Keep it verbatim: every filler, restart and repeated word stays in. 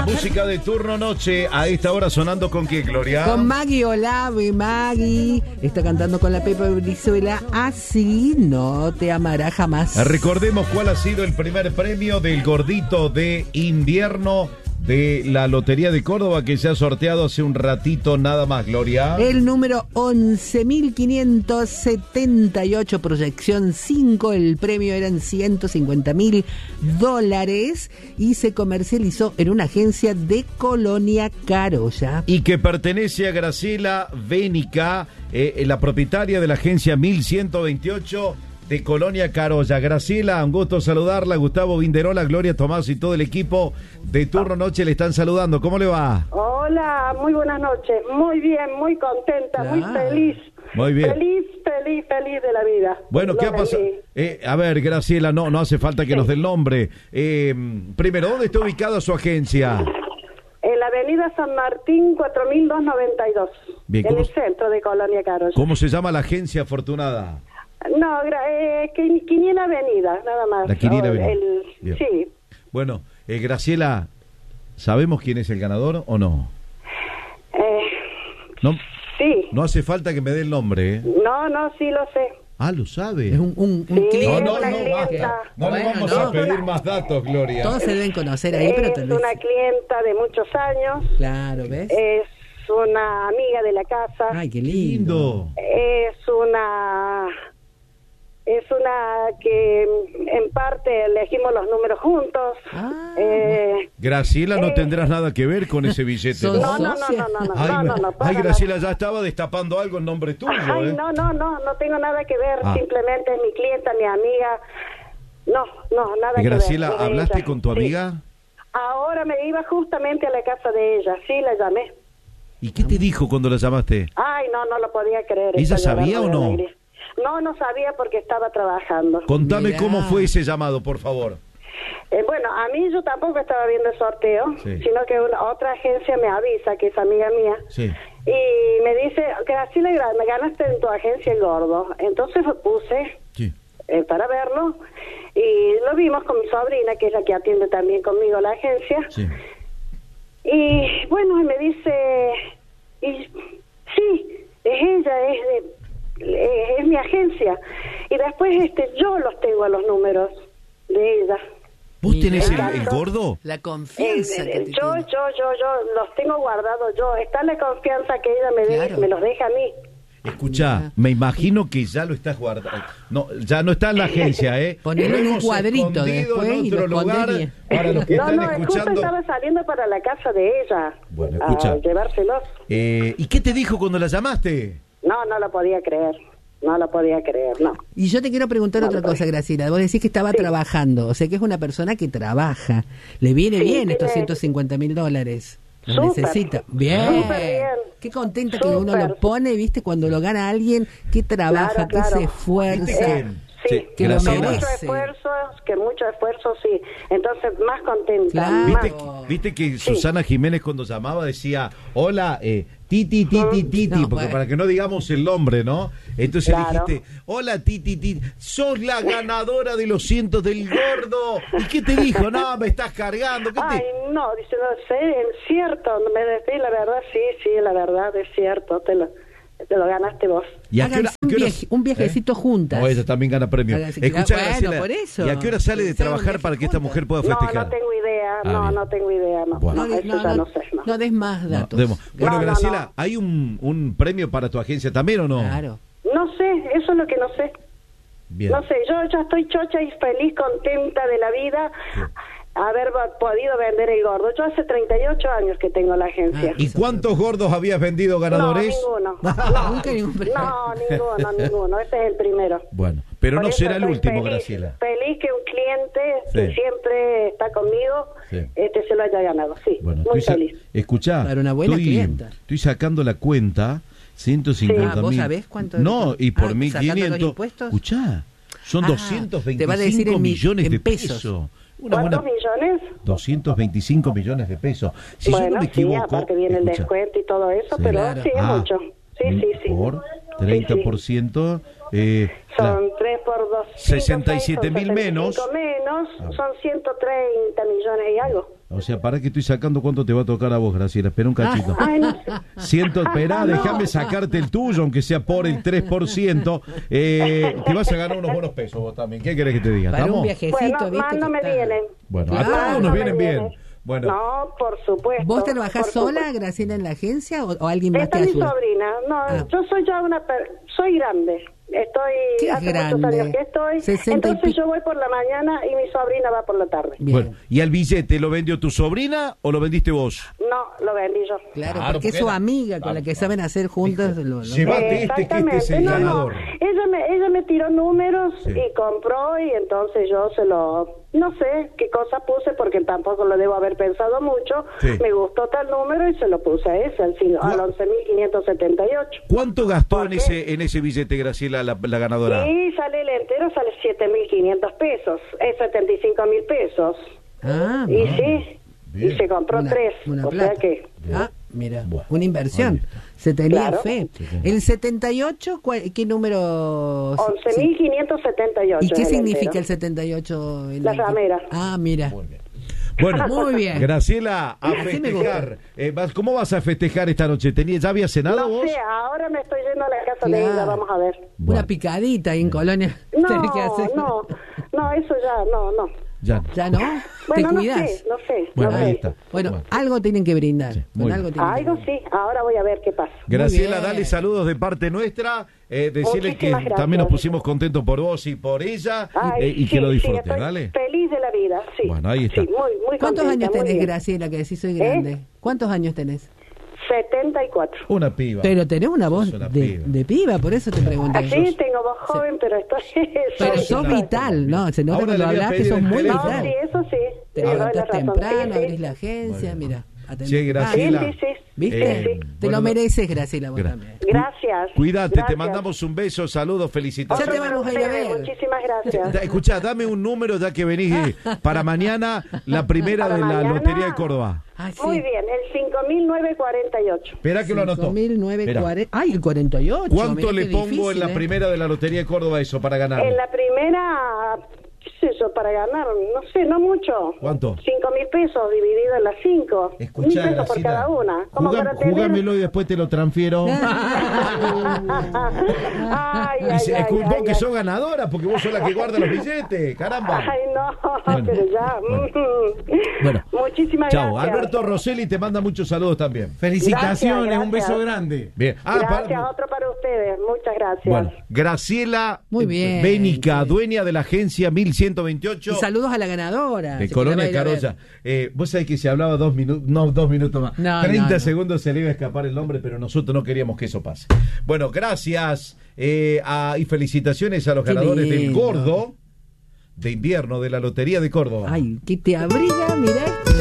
La música de turno noche a esta hora sonando con quién, Gloria. Con Maggie Olave. Maggie está cantando con la Pepa Brizuela. Así no te amará jamás. Recordemos cuál ha sido el primer premio del gordito de invierno de la Lotería de Córdoba que se ha sorteado hace un ratito nada más, Gloria. El número once mil quinientos setenta y ocho, proyección cinco, el premio eran ciento cincuenta mil dólares y se comercializó en una agencia de Colonia Carolla. Y que pertenece a Graciela Bénica, eh, la propietaria de la agencia mil ciento veintiocho de Colonia Carolla. Graciela, un gusto saludarla. Gustavo Vinderola, Gloria Tomás y todo el equipo de Turno Noche le están saludando. ¿Cómo le va? Hola, muy buenas noches. Muy bien, muy contenta, Claro. muy feliz. Muy bien. Feliz, feliz, feliz de la vida. Bueno, ¿qué ha Lo pasado? vendí. Eh, a ver, Graciela, no, no hace falta que Sí. nos dé el nombre. Eh, primero, ¿dónde está ubicada su agencia? En la avenida San Martín, cuatro mil doscientos noventa y dos. Bien, en ¿cómo el se- centro de Colonia Carolla. ¿Cómo se llama la agencia afortunada? No, gra- eh, Qui- Quiniela Avenida, nada más. La Quiniela O Avenida. el- Bien. Sí. Bueno, eh, Graciela, ¿sabemos quién es el ganador o no? Eh, No, sí. no hace falta que me dé el nombre, ¿eh? No, no, sí lo sé. Ah, lo sabe. Es un, un, un Sí. cliente. No, no, una no, clienta. basta. No le Bueno, vamos no. a pedir más datos, Gloria. Todos se deben conocer ahí, pero Es tal vez. una clienta de muchos años. Claro, ¿ves? Es una amiga de la casa. Ay, qué Lindo. lindo. Es una es una que en parte elegimos los números juntos. Ah, eh, Graciela, no Eh. tendrás nada que ver con ese billete, Sos- ¿no? no, no, no, no, no, no, Ay, no, no, no, para ay, nada. Graciela, ya estaba destapando algo en nombre tuyo, Ay, ¿eh? no, no, no, no tengo nada que ver. Ah. Simplemente es mi clienta, mi amiga. No, no, nada que ver. Graciela, es de ¿hablaste ella. con tu Sí. amiga? Ahora me iba justamente a la casa de ella. Sí, la llamé. ¿Y qué te dijo cuando la llamaste? Ay, no, no lo podía creer. ¿Ella Estaba sabía llorando o de no? alegría. No, no sabía porque estaba trabajando. Contame Mirá. cómo fue ese llamado, por favor. Eh, bueno, a mí yo tampoco estaba viendo el sorteo, Sí. sino que una, otra agencia me avisa, que es amiga mía, Sí. y me dice, Graciela, gra- me ganaste en tu agencia el gordo. Entonces lo puse Sí. eh, para verlo, y lo vimos con mi sobrina, que es la que atiende también conmigo la agencia, Sí. y bueno, y me dice, y sí, es ella, es de... Es, es mi agencia. Y después este yo los tengo a los números de ella. ¿Vos tenés el, Mirá. el gordo? La Eh, confianza eh, que te yo, tiene. yo, yo, yo los tengo guardados yo. Está la confianza que ella me, de- Claro. me los deja a mí. Escuchá, me imagino que ya lo estás guardando. No, ya no está en la agencia, ¿eh? Ponelo en Lo un hemos cuadrito escondido después en y lo otro lugar escondés bien. para los que No, están no, justo escuchando. estaba saliendo para la casa de ella. Bueno, a escucha. llevárselos. Eh, ¿Y qué te dijo cuando la llamaste? No, no lo podía creer. No lo podía creer, no. Y yo te quiero preguntar No, otra no. cosa, Graciela. Vos decís que estaba Sí. trabajando, o sea que es una persona que trabaja. Le viene Sí, bien tiene- estos ciento cincuenta mil dólares. Lo Súper. necesita. Bien. Súper bien. Qué contenta que uno Súper. lo pone, ¿viste? Cuando lo gana alguien que trabaja, Claro, claro. que se esfuerza. ¿Viste Sí, Sí, que lo con Graciela. mucho merece. esfuerzo, que mucho esfuerzo, sí. Entonces, más contenta. Claro. más. ¿Viste, viste que Susana Jiménez cuando llamaba decía, hola, eh, Titi, Titi, Titi, No, porque bueno. para que no digamos el nombre, ¿no? Entonces Claro. dijiste, hola, Titi, Titi, sos la ganadora de los cientos del gordo. ¿Y qué te dijo? No, me estás cargando. ¿Qué Ay, te... no, dice, no sé, es cierto, me decís la verdad, sí, sí, la verdad, es cierto, te lo, te lo ganaste vos. ¿Y a qué hora- Háganse un, qué hora- viaje- un viajecito ¿Eh? juntas. No, ella también gana premio. Háganse- Escuchá, bueno, Graciela, por eso. ¿y a qué hora sale de Hacer un trabajar viaje para que esta juntas. mujer pueda No, festejar? no tengo idea, Ah, no, bien. no tengo idea, no, Bueno. no, No, eso no, ya no, no sé, no. no des más No, datos. demos. Bueno, No, no, Graciela, no. ¿hay un, un premio para tu agencia también o no? Claro. No sé, eso es lo que no sé. Bien. No sé, yo ya estoy chocha y feliz, contenta de la vida, haber va- podido vender el gordo. Yo hace treinta y ocho años que tengo la agencia. ¿Y cuántos gordos habías vendido ganadores? No, ninguno. Nunca ningún premio. No, ninguno, ninguno. Este es el primero. Bueno, pero Por no eso será el estoy último, feliz, Graciela. Feliz que un cliente Sí. que siempre está conmigo, Sí. este se lo haya ganado. Sí, Bueno, muy estoy sa- feliz. escuchá, Claro, una buena estoy, clienta. estoy sacando la cuenta, ciento cincuenta Ah, ¿vos mil. sabés cuánto? No, y por Ah, mil sacando los quinientos. impuestos. Escuchá, son Ah, doscientos te va a decir veinticinco en mi- millones en de pesos. pesos. Una ¿Cuántos buena... millones? doscientos veinticinco millones de pesos. Si bueno, yo no me sí, equivoco... aparte viene el escuchá, descuento y todo eso, Sí. pero Claro. sí es Ah, mucho. Sí, mil sí, sí. Por treinta Sí, sí. por ciento Eh, Son claro. tres por dos. sesenta y siete mil menos. menos, Ah. son ciento treinta millones y algo. O sea, para que estoy sacando cuánto te va a tocar a vos, Graciela. Espera un cachito. Ay, no sé. Ciento, esperá, No. déjame sacarte el tuyo, aunque sea por el tres por ciento. Eh, te vas a ganar unos buenos pesos vos también. ¿Qué querés que te diga? Para un ¿Estamos? viajecito, Bueno, ¿viste? más no que me está- vienen. Bueno, Claro. a todos Más nos no vienen me bien. vienen. Bueno, No, por supuesto. ¿Vos trabajás por sola, supuesto. Graciela, en la agencia o, o alguien más Esta te es mi ayuda? sobrina. No, Ah. yo soy ya una... per- soy grande. Estoy... ¿Qué hace grande? muchos años que estoy. sesenta y Entonces pi- yo voy por la mañana y mi sobrina va por la tarde. Bien. bueno, ¿y al billete lo vendió tu sobrina o lo vendiste vos? No, lo vendí yo. Claro, Claro, porque es porque su era- amiga con la que saben hacer juntas. Lo, lo- Llévate este, que este es el no, no. ganador. Ella me, ella me tiró números Sí. y compró y entonces yo se lo... No sé qué cosa puse porque tampoco lo debo haber pensado mucho. Sí. Me gustó tal número y se lo puse a ese, al, cin- al ¿Cuá- once mil quinientos setenta y ocho. ¿Cuánto gastó ¿Por en qué? ese en ese billete, Graciela, la, la ganadora? Y sale el entero, sale siete mil quinientos pesos. Es setenta y cinco mil pesos. Ah, Y sí, Bien. y se compró una, tres. una o plata. sea que... Ah, mira, Bueno, una inversión. ahí está. Se tenía Claro. fe. El setenta y ocho, ¿cuál- ¿qué número? once mil quinientos setenta y ocho. ¿Y qué es el significa entero. el setenta y ocho? en La el- ramera. Ah, mira. Muy bien. Bueno, Muy bien. Graciela, a Así me festejar. Eh, vas- ¿Cómo vas a festejar esta noche? ¿Tenía, ¿Ya habías cenado No vos? sé, ahora me estoy yendo a la casa Claro. de ella, vamos a ver. Una Bueno. picadita ahí en Colonia. No, tenés que hacer. no, no, eso ya, no, no. Ya. ¿Ya no? Bueno, ¿Te no cuidás? sé, no sé. Bueno, no ahí sé. está. Bueno, Bueno. algo tienen que brindar. Sí, Con muy algo bien. tienen que Algo brindar. sí, ahora voy a ver qué pasa. Graciela, bien. dale saludos de parte nuestra. Eh, decirle que Muchísimas gracias. también nos pusimos contentos por vos y por ella Ay, eh, y sí, que lo sí, disfrutes, estoy dale. feliz de la vida, sí. Bueno, ahí está. Sí, muy, muy ¿Cuántos contenta, años muy tenés, bien. Graciela, que decís soy grande? ¿Cuántos años tenés? setenta y cuatro. Una piba. Pero tenés una voz Sos una de, piba. de piba, por eso te pregunté. Así tengo voz joven, pero estoy... Pero soy- sos vital, ¿no? Se nota Ahora cuando le voy a hablas que pedir sos el muy teléfono. No, vital. sí, eso sí. Te Sí, doy la levantás razón. temprano, Sí, sí. abrís la agencia, Bueno. mira. atendés Che, temprano. Graciela. Sí, sí, sí. ¿Viste? Eh, Te bueno, lo mereces, Graciela, vos Gra- también. Gracias. Cuídate, gracias. te mandamos un beso, saludos, Ya felicitaciones. te vamos a ir a Ustedes, ver. Muchísimas gracias. Da- Escuchá, dame un número ya que venís eh, para mañana, la primera Para de la mañana. Lotería de Córdoba. Ah, sí. Muy bien, el cinco mil novecientos cuarenta y ocho. Espera que lo anotó. cinco mil novecientos cuarenta. Ay, el cuarenta y ocho. ¿Cuánto mirá le qué pongo difícil, en la ¿eh? primera de la Lotería de Córdoba eso para ganar? En la primera, qué sé yo, para ganar, no sé, no mucho. ¿Cuánto? Cinco mil pesos dividido en las cinco. Escuchá, Mil pesos por Graciela, cada una. Como jugá- para tener... jugámelo y después te lo transfiero. ay, Y ay, se- ay, escu- vos ay, que ay. sos ganadora, porque vos sos la que guarda los billetes, caramba. Ay, no, Bueno, pero ya. Bueno. Muchísimas Chao, gracias. Alberto Rosselli te manda muchos saludos también. Felicitaciones, Gracias, un beso gracias. grande. Bien. Ah, Gracias, para- otro para ustedes. Muchas gracias. Bueno, Graciela Muy bien. Bénica, dueña de la agencia mil ciento veintiocho Y saludos a la ganadora. de si Colonia querés ir a ver. Carolla. Eh, vos sabés que se hablaba dos minutos, no, dos minutos más. No, treinta no, no. segundos se le iba a escapar el nombre, pero nosotros no queríamos que eso pase. Bueno, gracias eh, a- y felicitaciones a los Qué ganadores del lindo. Gordo de invierno de la Lotería de Córdoba. Ay, que te abriga, mirá.